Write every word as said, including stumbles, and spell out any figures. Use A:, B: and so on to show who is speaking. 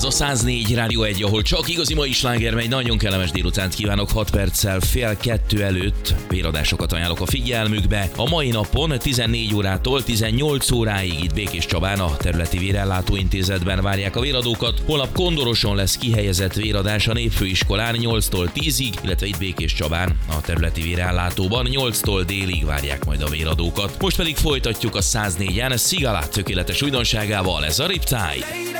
A: Ez a száznégy Rádió egy, ahol csak igazi mai sláger megy. Nagyon kellemes délutánt kívánok, hat perccel fél kettő előtt véradásokat ajánlok a figyelmükbe. A mai napon tizennégy órától tizennyolc óráig itt Békés Csabán a területi vérellátóintézetben várják a véradókat. Holnap Kondoroson lesz kihelyezett véradás a Népfőiskolán nyolctól tízig, illetve itt Békés Csabán a területi vérellátóban nyolctól délig várják majd a véradókat. Most pedig folytatjuk a száznégyen Sigala tökéletes újdonságával, ez a Riptide.